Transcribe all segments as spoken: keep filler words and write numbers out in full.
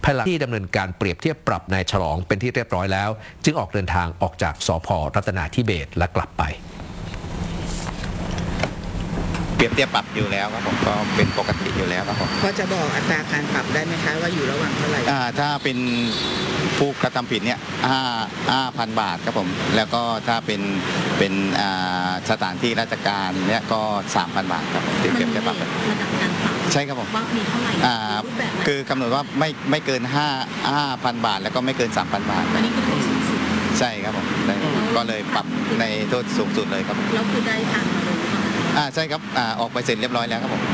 ภายหลังที่ดำเนินการเปรียบเทียบปรับนายฉลองเป็นที่เรียบร้อยแล้วจึงออกเดินทางออกจากสภ.รัตนาธิเบศรและกลับไปเปรียบเทียบปรับอยู่แล้วครับผมก็เป็นปกติอยู่แล้วครับผมพอจะบอกอัตราการปรับได้ไหมคะว่าอยู่ระหว่างเท่าไหร่ถ้าเป็นผู้กระทำผิดเนี่ยห้าห้าพันบาทครับผมแล้วก็ถ้าเป็นเป็นสถานที่ราชการเนี่ยก็สามพันบาทครับเปรียบเทียบปรับระดับการปรับใช่ครับผมว่ามีเท่าไหร่คือกำหนดว่าไม่ไม่เกินห้าห้าพันบาทแล้วก็ไม่เกินสามพันบาทอันนี้คือโทษสูงสุดใช่ครับผมก็เลยปรับในโทษสูงสุดเลยครับแล้วคือได้ทางมาเลยอ่าใช่ครับอ่าออกไปเสร็จเรียบร้อยแล้วครับผม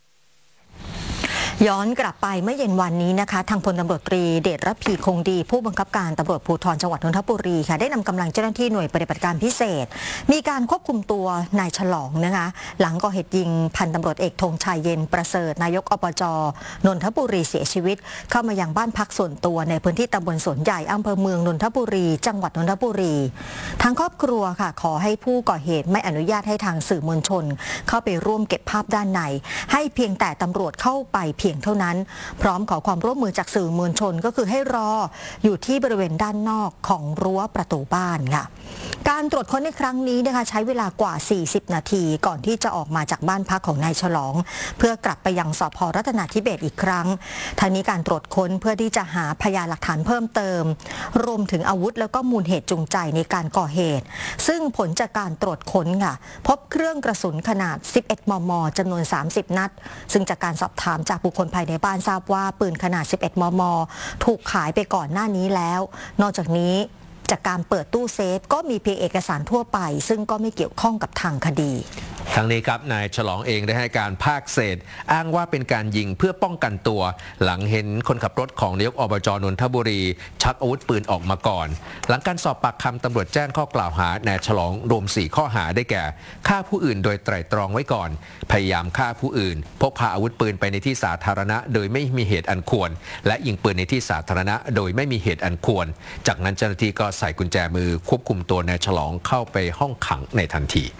ย้อนกลับไปเมื่อเย็นวันนี้นะคะทางพลตำรวจตรีเดชระพีคงดีผู้บังคับการตำรวจภูธรจังหวัดนนทบุรีค่ะได้นำกำลังเจ้าหน้าที่หน่วยปฏิบัติการพิเศษมีการควบคุมตัวนายฉลองนะคะหลังก่อเหตุยิงพันตำรวจเอกธงชัยเย็นประเสริฐนายกอบจ.นนทบุรีเสียชีวิตเข้ามายังบ้านพักส่วนตัวในพื้นที่ตำบลสวนใหญ่อำเภอเมืองนนทบุรีจังหวัดนนทบุรีทางครอบครัวค่ะขอให้ผู้ก่อเหตุไม่อนุญาตให้ทางสื่อมวลชนเข้าไปร่วมเก็บภาพด้านในให้เพียงแต่ตำรวจเข้าไปเพียงเท่านั้นพร้อมขอความร่วมมือจากสื่อมวลชนก็คือให้รออยู่ที่บริเวณด้านนอกของรั้วประตูบ้านค่ะการตรวจค้นในครั้งนี้นะคะใช้เวลากว่าสี่สิบนาทีก่อนที่จะออกมาจากบ้านพักของนายฉลองเพื่อกลับไปยังสภ.รัตนาธิเบศรอีกครั้งทางนี้การตรวจค้นเพื่อที่จะหาพยานหลักฐานเพิ่มเติมรวมถึงอาวุธแล้วก็มูลเหตุจูงใจในการก่อเหตุซึ่งผลจากการตรวจค้นค่ะพบเครื่องกระสุนขนาดสิบเอ็ดมม.จำนวนสามสิบนัดซึ่งจากการสอบถามจากบุคคลภายในบ้านทราบว่าปืนขนาดสิบเอ็ดมม.ถูกขายไปก่อนหน้านี้แล้วนอกจากนี้จากการเปิดตู้เซฟก็มีเพียงเอกสารทั่วไปซึ่งก็ไม่เกี่ยวข้องกับทางคดีทั้งนี้ครับนายฉลองเองได้ให้การภาคเศษอ้างว่าเป็นการยิงเพื่อป้องกันตัวหลังเห็นคนขับรถของนายกอบจ.นนทบุรีชักอาวุธปืนออกมาก่อนหลังการสอบปากคำตำรวจแจ้งข้อกล่าวหานายฉลองรวมสี่ข้อหาได้แก่ฆ่าผู้อื่นโดยไตร่ตรองไว้ก่อนพยายามฆ่าผู้อื่นพกพาอาวุธปืนไปในที่สาธารณะโดยไม่มีเหตุอันควรและยิงปืนในที่สาธารณะโดยไม่มีเหตุอันควรจากนั้นเจ้าหน้าที่ก็ใส่กุญแจมือควบคุมตัวนายฉลองเข้าไปห้องขังในทันที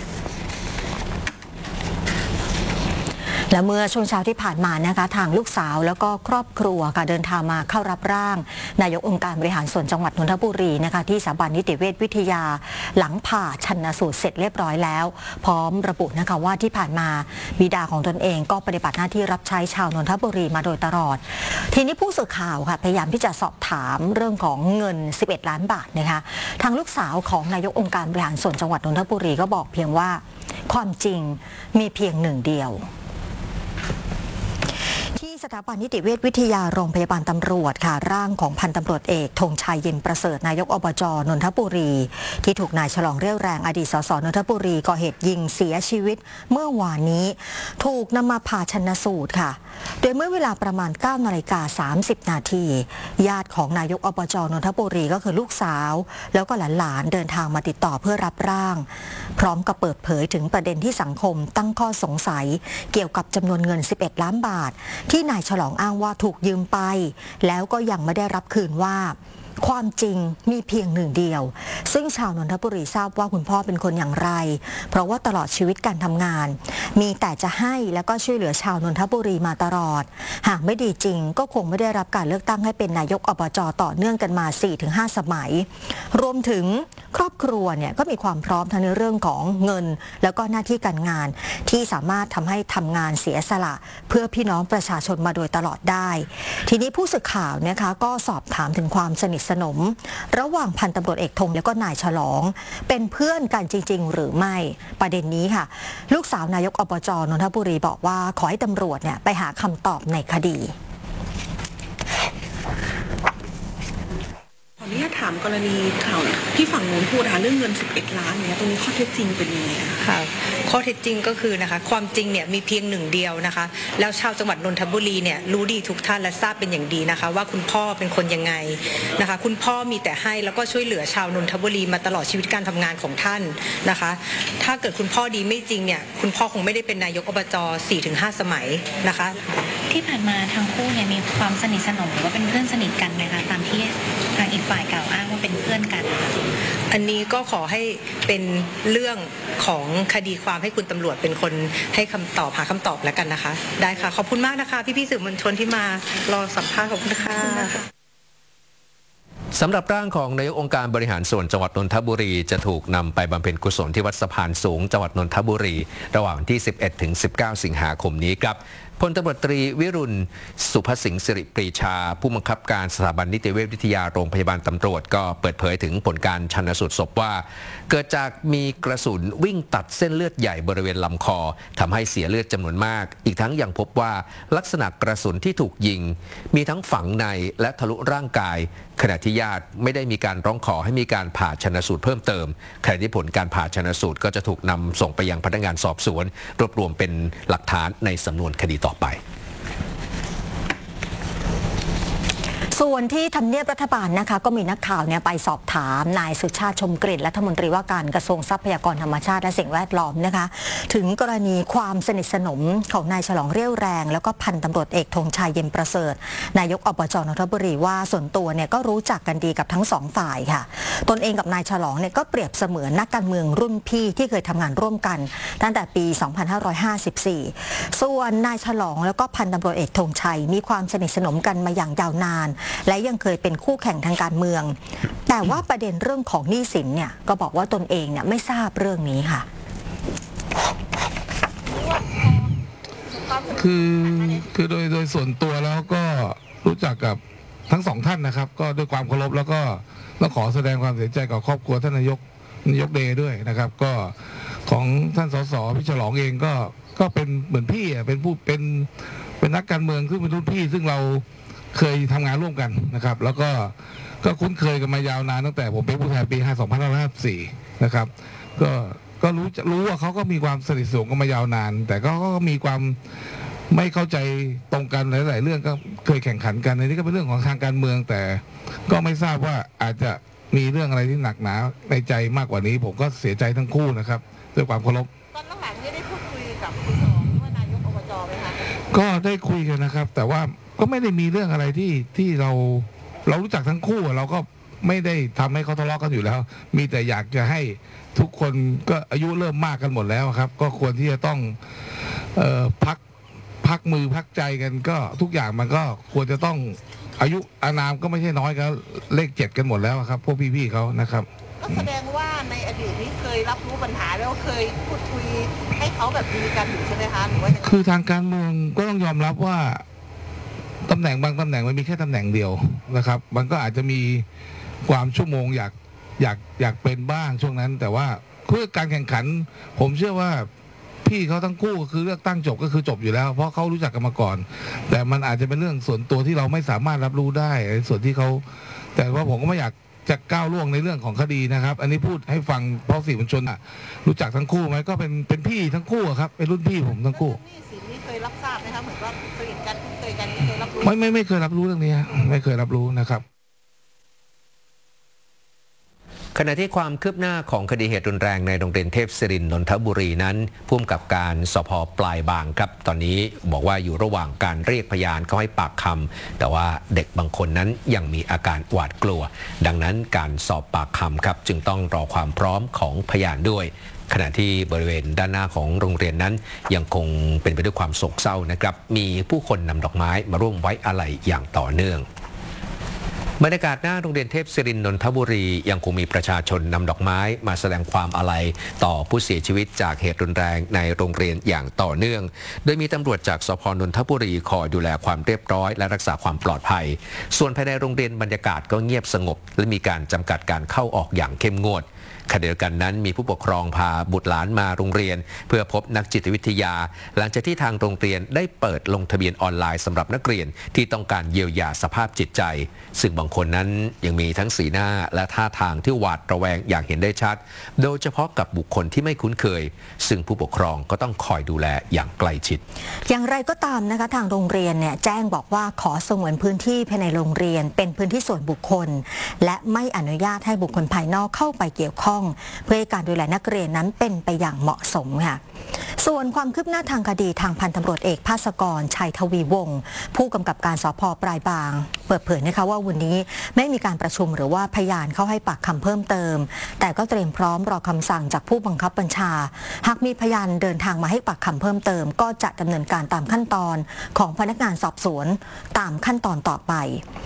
และเมื่อช่วงเช้าที่ผ่านมานะคะทางลูกสาวแล้วก็ครอบครัวค่ะเดินทางมาเข้ารับร่างนายกองค์การบริหารส่วนจังหวัดนนทบุรีนะคะที่สถาบันนิติเวชวิทยาหลังผ่าชันสูตรเสร็จเรียบร้อยแล้วพร้อมระบุนะคะว่าที่ผ่านมาบิดาของตนเองก็ปฏิบัติหน้าที่รับใช้ชาวนนทบุรีมาโดยตลอดทีนี้ผู้สื่อข่าวค่ะพยายามที่จะสอบถามเรื่องของเงินสิบเอ็ดล้านบาทนะคะทางลูกสาวของนายกองค์การบริหารส่วนจังหวัดนนทบุรีก็บอกเพียงว่าความจริงมีเพียงหนึ่งเดียวที่สถาบันนิติเวชวิทยาโรงพยาบาลตำรวจค่ะร่างของพันตำรวจเอกธงชัยเย็นประเสริฐนายกอบจ.นนทบุรีที่ถูกนายฉลองเรี่ยวแรงอดีตสสนนทบุรีก่อเหตุยิงเสียชีวิตเมื่อวานนี้ถูกนำมาผ่าชันสูตรค่ะโดยเมื่อเวลาประมาณ เก้านาฬิกาสามสิบนาทีญาติของนายกอบจ.นนทบุรีก็คือลูกสาวแล้วก็หลานๆเดินทางมาติดต่อเพื่อรับร่างพร้อมกับเปิดเผยถึงประเด็นที่สังคมตั้งข้อสงสัยเกี่ยวกับจำนวนเงินสิบเอ็ดล้านบาทที่นายฉลองอ้างว่าถูกยืมไปแล้วก็ยังไม่ได้รับคืนว่าความจริงมีเพียงหนึ่งเดียวซึ่งชาวนนทบุรีทราบว่าคุณพ่อเป็นคนอย่างไรเพราะว่าตลอดชีวิตการทำงานมีแต่จะให้แล้วก็ช่วยเหลือชาวนนทบุรีมาตลอดหากไม่ดีจริงก็คงไม่ได้รับการเลือกตั้งให้เป็นนายกอบจ.ต่อเนื่องกันมา สี่ถึงห้า สมัยรวมถึงครอบครัวเนี่ยก็มีความพร้อมทั้งในเรื่องของเงินแล้วก็หน้าที่การงานที่สามารถทำให้ทำงานเสียสละเพื่อพี่น้องประชาชนมาโดยตลอดได้ทีนี้ผู้สื่อข่าวนะคะก็สอบถามถึงความสนิทสนมระหว่างพันตำรวจเอกธงแล้วก็นายฉลองเป็นเพื่อนกันจริงๆหรือไม่ประเด็นนี้ค่ะลูกสาวนายกอบจ.นนทบุรีบอกว่าขอให้ตำรวจเนี่ยไปหาคำตอบในคดีขออนุญาตถามกรณีข่าวที่ฝั่งนู้นพูดนะคะเรื่องเงินสิบเอ็ดล้านเนี่ยตรงนี้ข้อเท็จจริงเป็นยังไงค่ะข้อเท็จจริงก็คือนะคะความจริงเนี่ยมีเพียงหนึ่งเดียวนะคะแล้วชาวจังหวัดนนทบุรีเนี่ยรู้ดีทุกท่านและทราบเป็นอย่างดีนะคะว่าคุณพ่อเป็นคนยังไงนะคะคุณพ่อมีแต่ให้แล้วก็ช่วยเหลือชาวนนทบุรีมาตลอดชีวิตการทำงานของท่านนะคะถ้าเกิดคุณพ่อดีไม่จริงเนี่ยคุณพ่อคงไม่ได้เป็นนายกอบจ สี่ถึงห้า สมัยนะคะที่ผ่านมาทั้งคู่เนี่ยมีความสนิทสนมหรือว่าเป็นเพื่อนสนิทกันไหมคะตามที่ทางอีกฝ่ายกล่าวอ้างว่าเป็นเพื่อนกันอันนี้ก็ขอให้เป็นเรื่องของคดีความให้คุณตำรวจเป็นคนให้คำตอบหาคำตอบแล้วกันนะคะได้ค่ะขอบคุณมากนะคะพี่ๆสื่อมวลชนที่มารอสัมภาษณ์ขอบคุณค่ะสำหรับร่างของนายกองค์การบริหารส่วนจังหวัดนนทบุรีจะถูกนำไปบำเพ็ญกุศลที่วัดสะพานสูงจังหวัดนนทบุรีระหว่างที่ สิบเอ็ดถึงสิบเก้า สิงหาคมนี้ครับพลตำรวจตรีวิรุณสุภสิงห์สิริปรีชาผู้บังคับการสถาบันนิติเวชวิทยาโรงพยาบาลตำรวจก็เปิดเผยถึงผลการชันสูตรศพว่าเกิดจากมีกระสุนวิ่งตัดเส้นเลือดใหญ่บริเวณลำคอทำให้เสียเลือดจำนวนมากอีกทั้งยังพบว่าลักษณะกระสุนที่ถูกยิงมีทั้งฝังในและทะลุร่างกายขณะที่ญาติไม่ได้มีการร้องขอให้มีการผ่าชันสูตรเพิ่มเติมขณะที่ผลการผ่าชันสูตรก็จะถูกนำส่งไปยังพนักงานสอบสวนรวบรวมเป็นหลักฐานในสำนวนคดีต่อไปส่วนที่ทำเนียบรัฐบาลนะคะก็มีนักข่าวเนี่ยไปสอบถามนายสุชาติชมกลิ่นรัฐมนตรีว่าการกระทรวงทรัพยากรธรรมชาติและสิ่งแวดล้อมนะคะถึงกรณีความสนิทสนมของนายฉลองเรี่ยวแรงแล้วก็พันตำรวจเอกธงชัยเย็นประเสริฐนายกอบจ.นนทบุรีว่าส่วนตัวเนี่ยก็รู้จักกันดีกับทั้งสองฝ่ายค่ะตนเองกับนายฉลองเนี่ยก็เปรียบเสมือนนักการเมืองรุ่นพี่ที่เคยทำงานร่วมกันตั้งแต่ปี สองพันห้าร้อยห้าสิบสี่ ส่วนนายฉลองแล้วก็พันตำรวจเอกธงชัยมีความสนิทสนมกันมาอย่างยาวนานและยังเคยเป็นคู่แข่งทางการเมืองแต่ว่าประเด็นเรื่องของหนี้สินเนี่ยก็บอกว่าตนเองเนี่ยไม่ทราบเรื่องนี้ค่ะคือคือโดยโดยส่วนตัวแล้วก็รู้จักกับทั้งสองท่านนะครับก็ด้วยความเคารพแล้วก็ต้องขอแสดงความเสียใจกับครอบครัวท่านนายกนายกเดย์ด้วยนะครับก็ของท่านสสพี่ฉลองเองก็ก็เป็นเหมือนพี่อ่ะเป็นผู้เป็นเป็นนักการเมืองซึ่งเป็นรุ่นพี่ซึ่งเราเคยทำงานร่วมกันนะครับแล้วก็ก็คุ้นเคยกันมายาวนานตั้งแต่ผมเป็นผู้แทนปีสองพันห้าร้อยห้าสิบสี่นะครับก็ก็รู้รู้ว่าเขาก็มีความสนิทสนมกันมายาวนานแต่ก็ก็มีความไม่เข้าใจตรงกันหลายๆเรื่องก็เคยแข่งขันกันในนี้ก็เป็นเรื่องของทางการเมืองแต่ก็ไม่ทราบว่าอาจจะมีเรื่องอะไรที่หนักหนาในใจมากกว่านี้ผมก็เสียใจทั้งคู่นะครับด้วยความเคารพตอนหลังนี้ได้พูดคุยกับคุณฉลองว่านายกอบจ.ไหมคะก็ได้คุยกันนะครับแต่ว่าก็ไม่ได้มีเรื่องอะไรที่ที่เราเรารู้จักทั้งคู่เราก็ไม่ได้ทำให้เขาทะเลาะกันอยู่แล้วมีแต่อยากจะให้ทุกคนก็อายุเริ่มมากกันหมดแล้วครับก็ควรที่จะต้องเอ่อพักพักมือพักใจกันก็ทุกอย่างมันก็ควรจะต้องอายุอานามก็ไม่ใช่น้อยครับเลขเจ็ดกันหมดแล้วครับพวกพี่ๆเขานะครับก็แสดงว่าในอดีตนี้เคยรับรู้ปัญหาแล้วเคยพูดคุยให้เขาแบบดีกันอยู่ใช่ไหมคะหรือว่าคือทางการเมืองก็ต้องยอมรับว่าตำแหน่งบางตำแหน่งมันมีแค่ตำแหน่งเดียวนะครับมันก็อาจจะมีความชั่วโมงอยากอยากอยากเป็นบ้างช่วงนั้นแต่ว่าเพื่อการแข่งขันผมเชื่อว่าพี่เขาทั้งคู่คือเลือกตั้งจบก็คือจบอยู่แล้วเพราะเขารู้จักกันมาก่อนแต่มันอาจจะเป็นเรื่องส่วนตัวที่เราไม่สามารถรับรู้ได้ในส่วนที่เขาแต่ว่าผมก็ไม่อยากจะก้าวล่วงในเรื่องของคดีนะครับอันนี้พูดให้ฟังเพราะสื่อมวลชนรู้จักทั้งคู่ไหมก็เป็นเป็นพี่ทั้งคู่ครับเป็นรุ่นพี่ผมทั้งคู่เคยรับทราบไหมครับเหมือนว่าสนิทกันคุ้นเคยกันเคยรับรู้ไม่ไม่ไม่เคยรับรู้เรื่องนี้ไม่เคยรับรู้นะครับขณะที่ความคืบหน้าของคดีเหตุรุนแรงในโรงเรียนเทพศิรินทร์นนทบุรีนั้นผู้กำกับการสภ.ปลายบางครับตอนนี้บอกว่าอยู่ระหว่างการเรียกพยานเข้าให้ปากคำแต่ว่าเด็กบางคนนั้นยังมีอาการหวาดกลัวดังนั้นการสอบปากคำครับจึงต้องรอความพร้อมของพยานด้วยขณะที่บริเวณด้านหน้าของโรงเรียนนั้นยังคงเป็นไปด้วยความโศกเศร้านะครับมีผู้คนนำดอกไม้มาร่วมไว้อาลัยอย่างต่อเนื่องบรรยากาศหน้าโรงเรียนเทพศิรินทร์นนทบุรียังคงมีประชาชนนำดอกไม้มาแสดงความอาลัยต่อผู้เสียชีวิตจากเหตุรุนแรงในโรงเรียนอย่างต่อเนื่องโดยมีตำรวจจากสภ.นนทบุรีคอยดูแลความเรียบร้อยและรักษาความปลอดภัยส่วนภายในโรงเรียนบรรยากาศก็เงียบสงบและมีการจำกัดการเข้าออกอย่างเข้มงวดขณะเดียวกันนั้นมีผู้ปกครองพาบุตรหลานมาโรงเรียนเพื่อพบนักจิตวิทยาหลังจากที่ทางโรงเรียนได้เปิดลงทะเบียนออนไลน์สำหรับนักเรียนที่ต้องการเยียวยาสภาพจิตใจซึ่งบางคนนั้นยังมีทั้งสีหน้าและท่าทางที่หวาดระแวงอย่างเห็นได้ชัดโดยเฉพาะกับบุคคลที่ไม่คุ้นเคยซึ่งผู้ปกครองก็ต้องคอยดูแลอย่างใกล้ชิดอย่างไรก็ตามนะคะทางโรงเรียนเนี่ยแจ้งบอกว่าขอสงวนพื้นที่ภายในโรงเรียนเป็นพื้นที่ส่วนบุคคลและไม่อนุญาตให้บุคคลภายนอกเข้าไปเกี่ยวข้องเพื่อให้การดูแลนักเรียนนั้นเป็นไปอย่างเหมาะสมค่ะส่วนความคืบหน้าทางคดีทางพันตำรวจเอกภาสกรชัยทวีวงศ์ผู้กำกับการสภ.ปลายบางเปิดเผยนะคะว่าวันนี้ไม่มีการประชุมหรือว่าพยานเข้าให้ปากคำเพิ่มเติมแต่ก็เตรียมพร้อมรอคำสั่งจากผู้บังคับบัญชาหากมีพยานเดินทางมาให้ปากคำเพิ่มเติมก็จะดำเนินการตามขั้นตอนของพนักงานสอบสวนตามขั้นตอนต่อไป